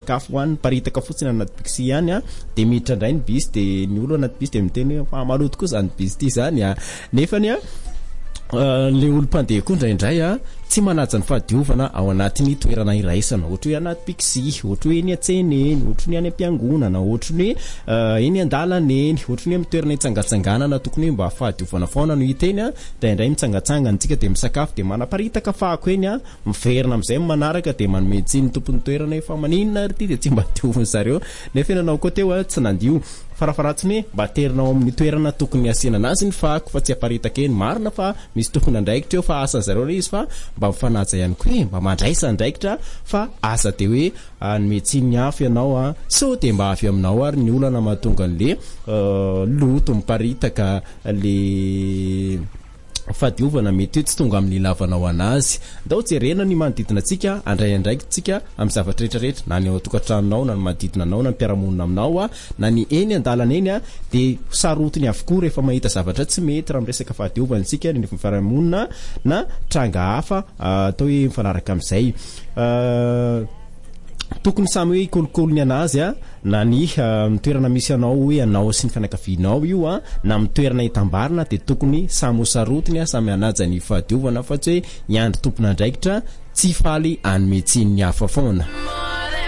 sakafo hoaniny paritaka fotsiny anaty biksi ihany de miditra indray ny bus de ny olo anaty bus de miteny fa maloto koa zany bus ty zany nefany le olom-pandeha koa indraindray tsy manaja ny fahadiovana ao anatin'ny toerana iraisana ohatra hoe anaty biksi ohatra hoe eny an-tsena eny ohatra ny any am-piangonana ohatra ny eny an-dalana eny ohatra ny amin'ny toerana hitsangatsanganana tokony mba fahadiovana foana no hita eny de indray mitsangatsangana tsika de misakafo de manaparitaka fako eny miverina amin'izay manaraka de manome tsiny tompon'ny toerana efa maninona ry ty de tsy mba dioviny zareo nefa nanao koa teo tsy nandio farafaratsiny mba terinao amin'ny toerana tokony asiana anazy ny fako fa tsy aparitaka eny marina fa misy tokony andraikitra eo fa asa zareo le izy fa mba mifanaja ihany koa mba mandraisa andraikitra fa asa de hoe nometsiny afy ianao so de mba afy aminao ary ny olana mahatonga an'le loto miparitaka le fadiovana mety tsy tonga amin'ny lavanao anazy ndao jerena ny manodidina antsika andray andraikitsika amin'ny zavatra rehetrarehetra na ny ao tokantranonao na ny manodidina anao na ny mpiaramonina aminao na ny eny an-dalana eny de sarotiny avokoa rehefa mahita zavatra tsy mety raha miresaka fahadiovana antsika ny fiaramonina na tranga hafa atao hoe mifanaraka amin'izay tokony samy hoe ikolikolony anazy na ny toerana misy anao hoe anao sy ny fianakavianao io na toerana hitambarana de tokony samy sarotiny samy anaja ny fahadiovana fa tsy hoe ny andro tompona andraikitra tsy faly anometsiny ny hafa foana